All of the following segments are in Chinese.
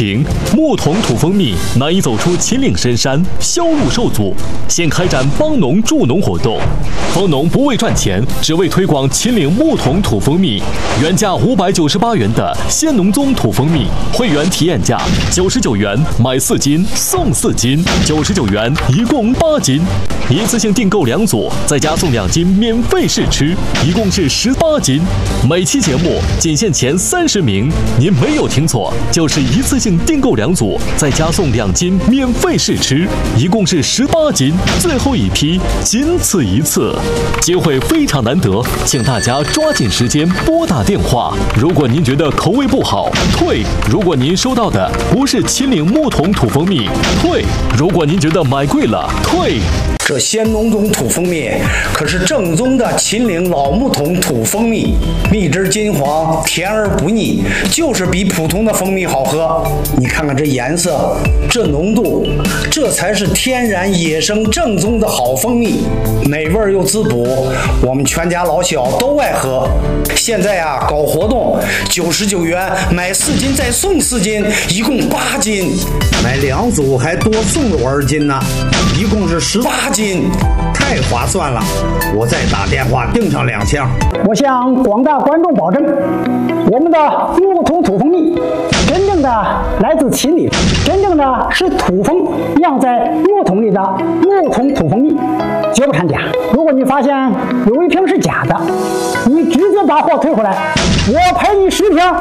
平，牧童土蜂蜜难以走出秦岭深山，销路受阻，现开展帮农助农活动。蜂农不为赚钱，只为推广秦岭牧童土蜂蜜。原价598元的先农宗土蜂蜜，会员体验价99元，买4斤送4斤，99元一共8斤，一次性订购2组，再加送2斤免费试吃，一共是18斤。每期节目仅限前30名，您没有听错，就是一次性订购2组，再加送2斤免费试吃，一共是18斤，最后一批仅此一次，机会非常难得，请大家抓紧时间拨打电话。如果您觉得口味不好，退；如果您收到的不是秦岭牧童土蜂蜜，退；如果您觉得买贵了，退。 这先农宗土蜂蜜可是正宗的秦岭老牧童土蜂蜜，蜜汁金黄，甜而不腻，就是比普通的蜂蜜好喝。你看看这颜色，这浓度，这才是天然野生正宗的好蜂蜜，美味又滋补，我们全家老小都爱喝。现在啊，搞活动，99元买4斤再送4斤，一共8斤，买2组还多送了2斤呢，一共是18斤，太划算了！我再打电话订上2箱。 我向广大观众保证，我们的牧童土蜂蜜真正的来自秦岭，真正的是土蜂酿在木桶里的牧童土蜂蜜，绝不掺假。如果你发现有一瓶是假的，你直接把货退回来，我赔你10瓶。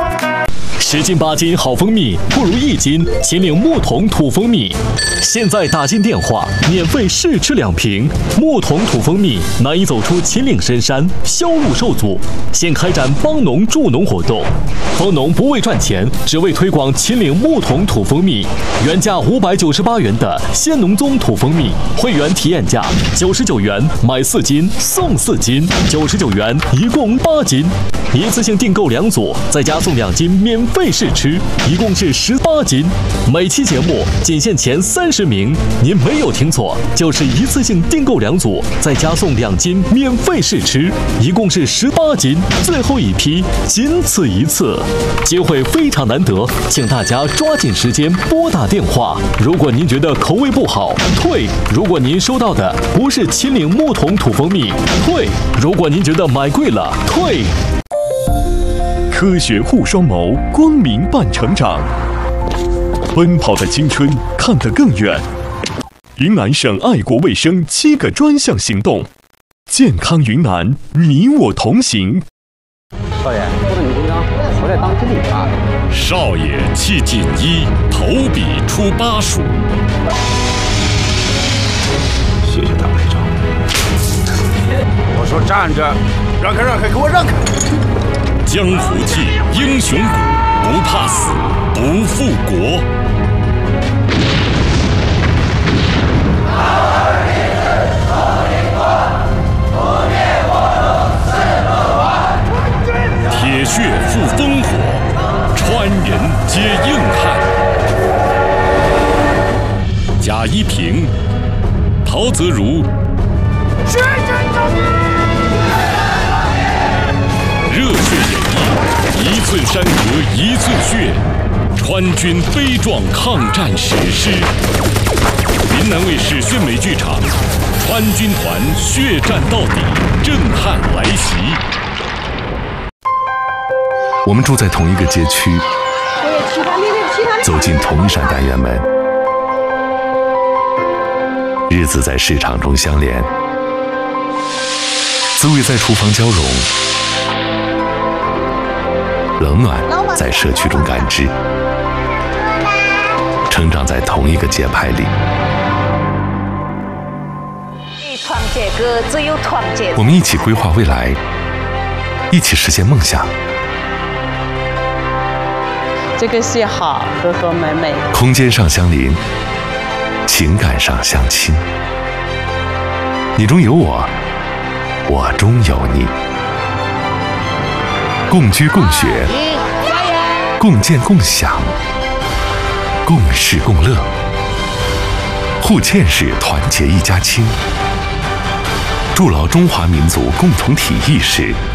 10斤8斤好蜂蜜，不如1斤秦岭牧童土蜂蜜。现在打进电话，免费试吃2瓶。牧童土蜂蜜难以走出秦岭深山，销路受阻，现开展帮农助农活动。蜂农不为赚钱，只为推广秦岭牧童土蜂蜜。原价598元的先农宗土蜂蜜，会员体验价99元，买4斤送4斤，99元一共8斤，一次性订购2组，再加送2斤免费试吃，一共是18斤。每期节目仅限前30名，您没有听错，就是一次性订购2组，再加送2斤免费试吃，一共是18斤，最后一批仅此一次，机会非常难得，请大家抓紧时间拨打电话。如果您觉得口味不好，退；如果您收到的不是秦岭牧童土蜂蜜，退；如果您觉得买贵了，退。 科学护双眸，光明伴成长。奔跑的青春，看得更远。云南省爱国卫生7个专项行动，健康云南，你我同行。 少爷，不能你紧张，我在当经理啊。 少爷气锦衣，投笔出巴蜀。 谢谢大排长。 我说站着，让开让开，给我让开。 江湖气，英雄骨，不怕死，不负国。铁血赴烽火，川人皆硬汉。贾一平、陶泽如。热血演绎，1寸山河1寸血，川军悲壮抗战史诗。云南卫视宣美剧场，川军团血战到底，震撼来袭。 我们住在同一个街区，走进同一扇单元门，日子在市场中相连，滋味在厨房交融，冷暖在社区中感知，成长在同一个节拍里。 团结哥，只有团结。 我们一起规划未来，一起实现梦想。 这个戏好，和和美美。 空间上相邻，情感上相亲。你中有我，我中有你。共居共学，共建共享，共事共乐。沪堑市团结一家亲，筑牢中华民族共同体意识，